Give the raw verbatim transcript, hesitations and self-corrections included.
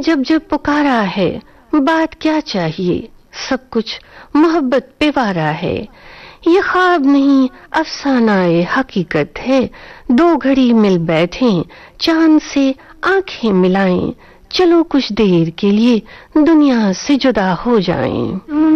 जब जब पुकारा है, बात क्या चाहिए, सब कुछ मोहब्बत पे वारा है। ये ख्वाब नहीं अफसानाए हकीकत है, दो घड़ी मिल बैठे चांद से आंखें मिलाएं, चलो कुछ देर के लिए दुनिया से जुदा हो जाएं।